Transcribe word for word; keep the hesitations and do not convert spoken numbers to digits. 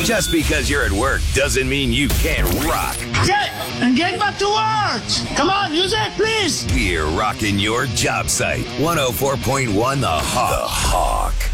Just because you're at work doesn't mean you can't rock. Get and get back to work. Come on, use it, please. We're rocking your job site. one oh four point one The Hawk. The Hawk.